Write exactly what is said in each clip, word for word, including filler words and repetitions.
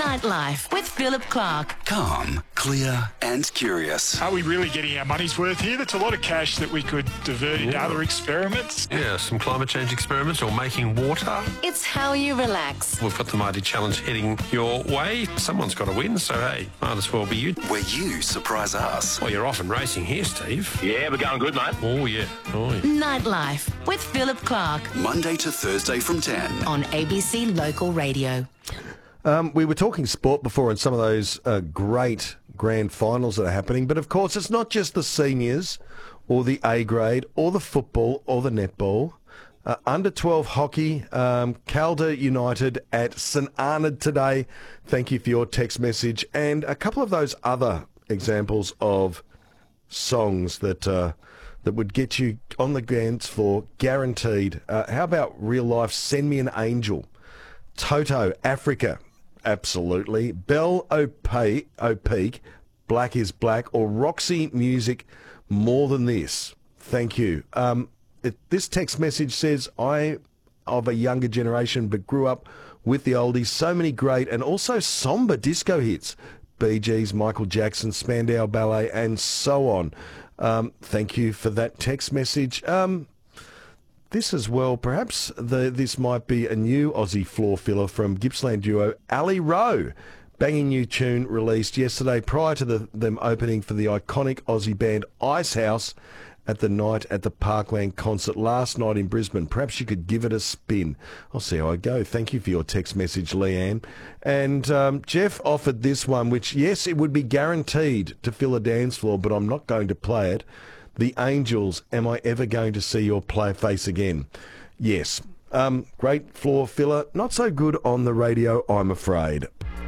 Nightlife with Philip Clark. Calm, clear and curious. Are we really getting our money's worth here? That's a lot of cash that we could divert into Yeah. other experiments. Yeah, some climate change experiments or making water. It's how you relax. We've got the Mighty Challenge heading your way. Someone's got to win, so hey, might as well be you. Where you surprise us. Well, you're off and racing here, Steve. Yeah, we're going good, mate. Oh, yeah. Oh, yeah. Nightlife with Philip Clark Monday to Thursday from ten. on A B C Local Radio. Um, we were talking sport before and some of those uh, great grand finals that are happening, but of course it's not just the seniors or the A grade or the football or the netball. Uh, under twelve hockey, um, Calder United at St Arnaud today. Thank you for your text message. And a couple of those other examples of songs that uh, that would get you on the dance floor, guaranteed. Uh, how about real life, Send Me an Angel? Toto, Africa, absolutely. Belle O'Peak, O'Peak, Black is Black, or Roxy Music, More Than This. Thank you. Um, it, this text message says, I, of a younger generation, but grew up with the oldies, so many great and also somber disco hits. Bee Gees, Michael Jackson, Spandau Ballet, and so on. Um, thank you for that text message. Um, This as well, perhaps the, this might be a new Aussie floor filler from Gippsland duo Ali Rowe. Banging new tune released yesterday prior to the, them opening for the iconic Aussie band Icehouse at the Night at the Parkland concert last night in Brisbane. Perhaps you could give it a spin. I'll see how I go. Thank you for your text message, Leanne. And um, Jeff offered this one, which, yes, it would be guaranteed to fill a dance floor, but I'm not going to play it. The Angels, Am I Ever Going to See Your play face again? Yes. Um, great floor filler. Not so good on the radio, I'm afraid.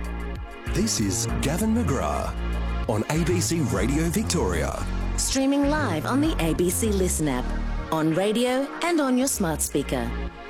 This is Gavin McGrath on A B C Radio Victoria. Streaming live on the A B C Listen app, on radio and on your smart speaker.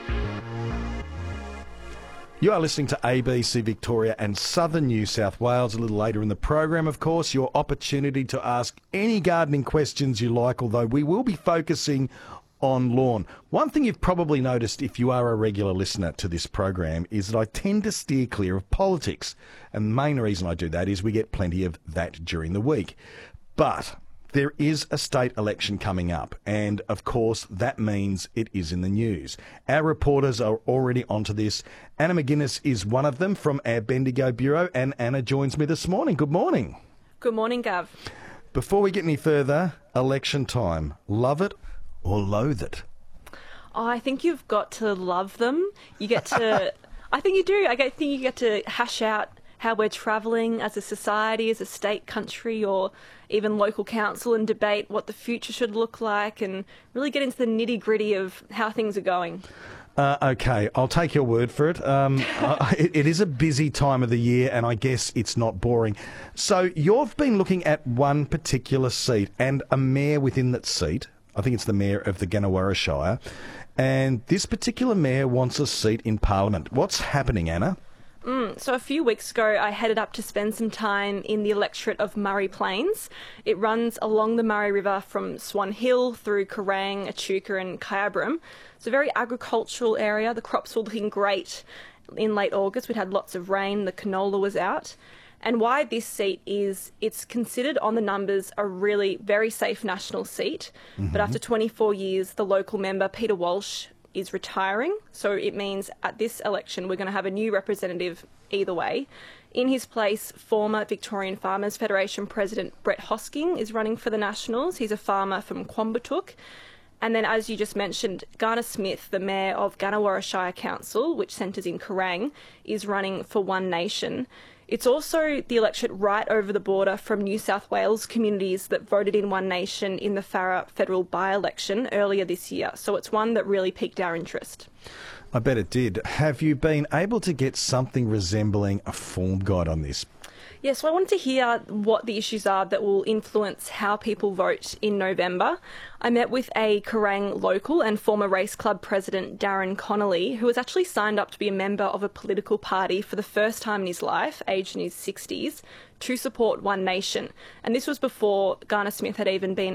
You are listening to A B C Victoria and Southern New South Wales. A little later in the program, of course, your opportunity to ask any gardening questions you like, although we will be focusing on lawn. One thing you've probably noticed if you are a regular listener to this program is that I tend to steer clear of politics. And the main reason I do that is we get plenty of that during the week. But there is a state election coming up, and of course that means it is in the news. Our reporters are already onto this. Anna McGuinness is one of them from our Bendigo Bureau, and Anna joins me this morning. Good morning. Good morning, Gav. Before we get any further, election time. Love it or loathe it? Oh, I think you've got to love them. You get to, I think you do. I get- think you get to hash out how we're travelling as a society, as a state, country, or even local council, and debate what the future should look like and really get into the nitty-gritty of how things are going. Uh, okay, I'll take your word for it. Um, uh, it. It is a busy time of the year, and I guess it's not boring. So you've been looking at one particular seat and a mayor within that seat. I think it's the mayor of the Gannawarra Shire. And this particular mayor wants a seat in Parliament. What's happening, Anna? Mm, so a few weeks ago, I headed up to spend some time in the electorate of Murray Plains. It runs along the Murray River from Swan Hill through Kerrang, Echuca and Kyabram. It's a very agricultural area. The crops were looking great in late August. We'd had lots of rain. The canola was out. And why this seat is, it's considered on the numbers a really very safe national seat. Mm-hmm. But after twenty-four years, the local member, Peter Walsh, is retiring. So it means at this election, we're going to have a new representative either way. In his place, former Victorian Farmers Federation President Brett Hosking is running for the Nationals. He's a farmer from Quambatook. And then, as you just mentioned, Garner Smith, the mayor of Gannawarra Shire Council, which centres in Kerrang, is running for One Nation. It's also the electorate right over the border from New South Wales communities that voted in One Nation in the Farrer federal by-election earlier this year. So it's one that really piqued our interest. I bet it did. Have you been able to get something resembling a form guide on this? Yeah, so I wanted to hear what the issues are that will influence how people vote in November. I met with a Kerrang local and former race club president Darren Connolly, who has actually signed up to be a member of a political party for the first time in his life, aged in his sixties, to support One Nation. And this was before Garner Smith had even been